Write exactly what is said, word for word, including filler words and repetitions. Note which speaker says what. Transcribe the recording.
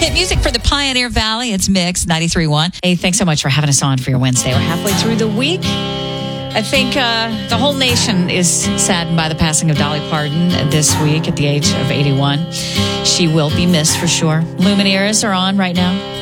Speaker 1: Hit music for the Pioneer Valley. It's Mix ninety-three point one. Hey, thanks so much for having us on for your Wednesday. We're halfway through the week. I think uh, the whole nation is saddened by the passing of Dolly Parton this week at the age of eighty-one. She will be missed for sure. Lumineers are on right now.